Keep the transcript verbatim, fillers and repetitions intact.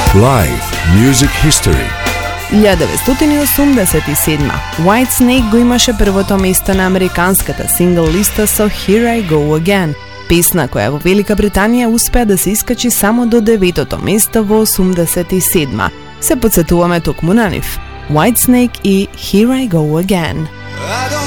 Live Music History. илјадна деветстотини и осумдесет и седма. Whitesnake го имаше првото место на американската сингл листа со Here I Go Again, песна која во Велика Британија успеа да се искачи само до деветото место во осумдесет и седма. Се подсетуваме токму на нив. Whitesnake и Here I Go Again.